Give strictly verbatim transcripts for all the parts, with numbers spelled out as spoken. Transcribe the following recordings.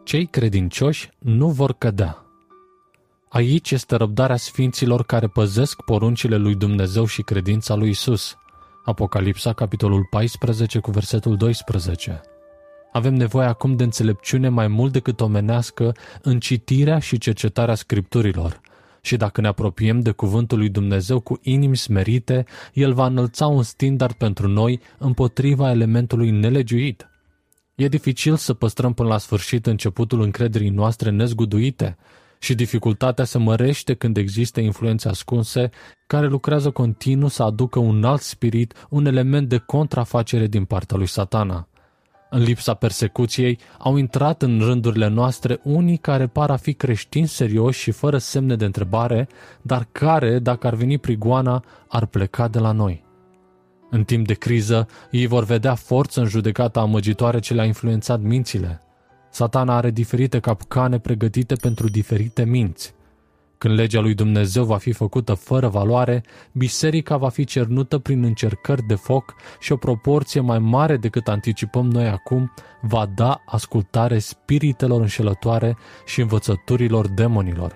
Cei credincioși nu vor cădea. Aici este răbdarea sfinților care păzesc poruncile lui Dumnezeu și credința lui Isus. Apocalipsa, capitolul paisprezece, cu versetul doisprezece. Avem nevoie acum de înțelepciune mai mult decât omenească în citirea și cercetarea Scripturilor. Și dacă ne apropiem de cuvântul lui Dumnezeu cu inimi smerite, El va înălța un standard pentru noi împotriva elementului nelegiuit. E dificil să păstrăm până la sfârșit începutul încrederii noastre nezguduite și dificultatea se mărește când există influențe ascunse care lucrează continuu să aducă un alt spirit, un element de contrafacere din partea lui Satana. În lipsa persecuției, au intrat în rândurile noastre unii care par a fi creștini serioși și fără semne de întrebare, dar care, dacă ar veni prigoana, ar pleca de la noi. În timp de criză, ei vor vedea forță în judecata amăgitoare ce le-a influențat mințile. Satana are diferite capcane pregătite pentru diferite minți. Când legea lui Dumnezeu va fi făcută fără valoare, biserica va fi cernută prin încercări de foc și o proporție mai mare decât anticipăm noi acum va da ascultare spiritelor înșelătoare și învățăturilor demonilor.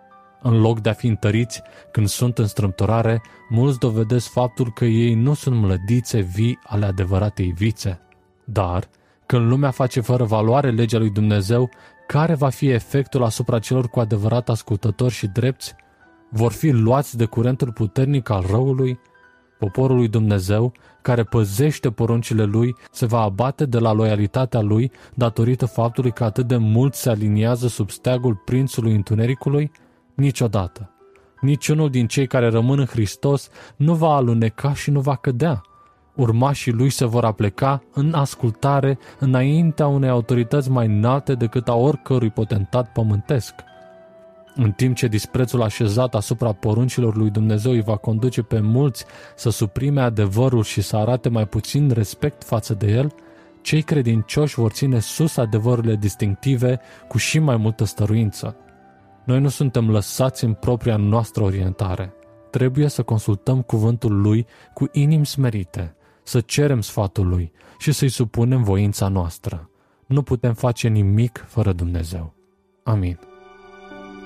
În loc de a fi întăriți când sunt în strâmtorare, mulți dovedesc faptul că ei nu sunt mlădițe vii ale adevăratei vițe. Dar, când lumea face fără valoare legea lui Dumnezeu, care va fi efectul asupra celor cu adevărat ascultători și drepți? Vor fi luați de curentul puternic al răului? Poporul lui Dumnezeu, care păzește poruncile lui, se va abate de la loialitatea lui datorită faptului că atât de mult se aliniază sub steagul prințului întunericului? Niciodată. Niciunul din cei care rămân în Hristos nu va aluneca și nu va cădea. Urmașii lui se vor apleca în ascultare înaintea unei autorități mai înalte decât a oricărui potentat pământesc. În timp ce disprețul așezat asupra poruncilor lui Dumnezeu îi va conduce pe mulți să suprime adevărul și să arate mai puțin respect față de el, cei credincioși vor ține sus adevărurile distinctive cu și mai multă stăruință. Noi nu suntem lăsați în propria noastră orientare. Trebuie să consultăm cuvântul lui cu inimi smerite, să cerem sfatul lui și să-i supunem voința noastră. Nu putem face nimic fără Dumnezeu. Amin.